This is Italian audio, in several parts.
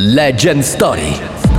Legend Story.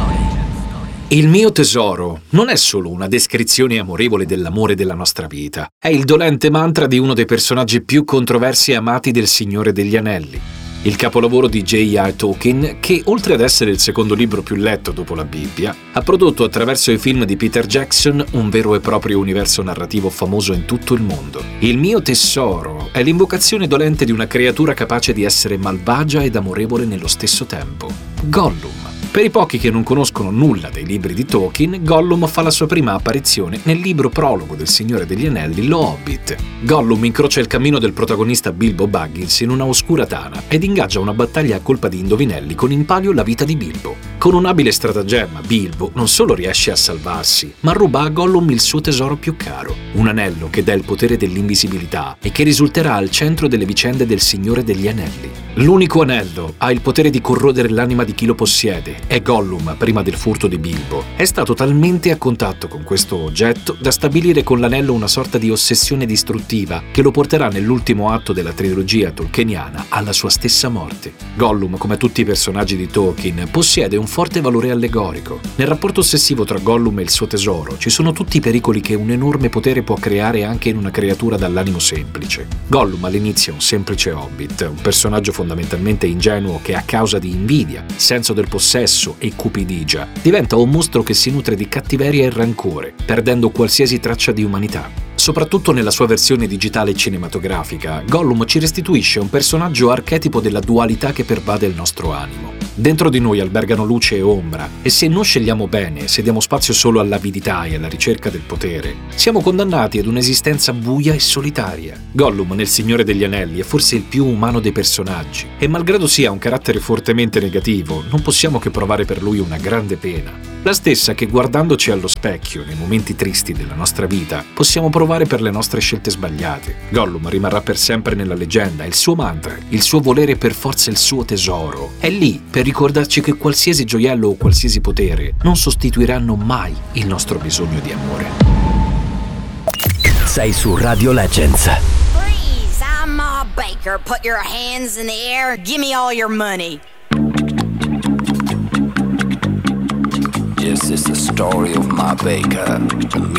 Il mio tesoro non è solo una descrizione amorevole dell'amore della nostra vita, è il dolente mantra di uno dei personaggi più controversi e amati del Signore degli Anelli, il capolavoro di J.R. Tolkien che, oltre ad essere il secondo libro più letto dopo la Bibbia, ha prodotto attraverso i film di Peter Jackson un vero e proprio universo narrativo famoso in tutto il mondo. Il mio tesoro è l'invocazione dolente di una creatura capace di essere malvagia ed amorevole nello stesso tempo. Gollum. Per i pochi che non conoscono nulla dei libri di Tolkien, Gollum fa la sua prima apparizione nel libro prologo del Signore degli Anelli, Lo Hobbit. Gollum incrocia il cammino del protagonista Bilbo Baggins in una oscura tana ed ingaggia una battaglia a colpa di indovinelli con in palio la vita di Bilbo. Con un abile stratagemma, Bilbo non solo riesce a salvarsi, ma ruba a Gollum il suo tesoro più caro, un anello che dà il potere dell'invisibilità e che risulterà al centro delle vicende del Signore degli Anelli. L'unico anello ha il potere di corrodere l'anima di chi lo possiede e Gollum, prima del furto di Bilbo, è stato talmente a contatto con questo oggetto da stabilire con l'anello una sorta di ossessione distruttiva che lo porterà nell'ultimo atto della trilogia tolkieniana alla sua stessa morte. Gollum, come tutti i personaggi di Tolkien, possiede un forte valore allegorico. Nel rapporto ossessivo tra Gollum e il suo tesoro ci sono tutti i pericoli che un enorme potere può creare anche in una creatura dall'animo semplice. Gollum all'inizio è un semplice hobbit, un personaggio fondamentalmente ingenuo che a causa di invidia, senso del possesso e cupidigia diventa un mostro che si nutre di cattiveria e rancore, perdendo qualsiasi traccia di umanità. Soprattutto nella sua versione digitale e cinematografica, Gollum ci restituisce un personaggio archetipo della dualità che pervade il nostro animo. Dentro di noi albergano luce e ombra, e se non scegliamo bene, se diamo spazio solo all'avidità e alla ricerca del potere, siamo condannati ad un'esistenza buia e solitaria. Gollum nel Signore degli Anelli è forse il più umano dei personaggi, e malgrado sia un carattere fortemente negativo, non possiamo che provare per lui una grande pena. La stessa che guardandoci allo specchio nei momenti tristi della nostra vita possiamo provare per le nostre scelte sbagliate. Gollum rimarrà per sempre nella leggenda, il suo mantra, il suo volere per forza il suo tesoro. È lì per ricordarci che qualsiasi gioiello o qualsiasi potere non sostituiranno mai il nostro bisogno di amore. Sei su Radio Legends. Freeze! I'm Ma Baker. Put your hands in the air. Give me all your money. This is the story of Ma Baker.